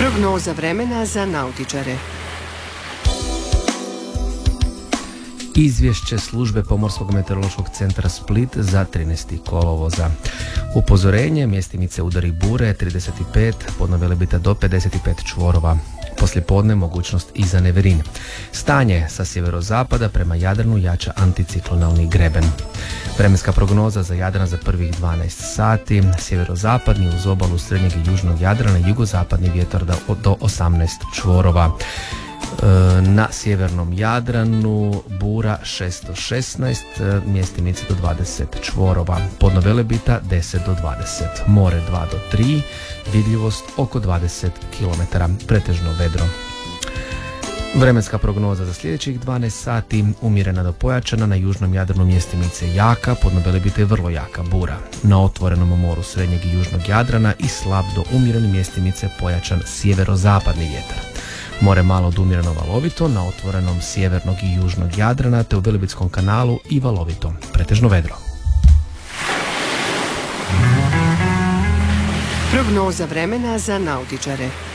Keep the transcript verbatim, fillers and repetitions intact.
Prognoza vremena za nautičare. Izvješće službe Pomorskog meteorološkog centra Split za trinaesti kolovoza. Upozorenje, mjestimice udari bure trideset pet, podno Velebita do pedeset pet čvorova. Poslijepodne mogućnost i za Neverin. Stanje sa sjeverozapada prema Jadranu jača anticiklonalni greben. Vremenska prognoza za Jadran za prvih dvanaest sati. Sjeverozapadni uz obalu srednjeg i južnog Jadrana, jugozapadni vjetar do osamnaest čvorova. Na sjevernom Jadranu bura šesto šesnaest, mjestimice do dvadeset čvorova, podno Velebita deset do dvadeset, more dva do tri, vidljivost oko dvadeset kilometara, pretežno vedro. Vremenska prognoza za sljedećih dvanaest sati, umjerena do pojačana, na južnom Jadranu mjestimice jaka, podno Velebita je vrlo jaka bura. Na otvorenom moru srednjeg i južnog Jadrana i slab do umjerene mjestimice pojačan sjeverozapadni vjetar. More malo od umjereno valovito, na otvorenom sjevernog i južnog Jadrana te u Velebitskom kanalu i valovito, pretežno vedro. Prognoza vremena za nautičare.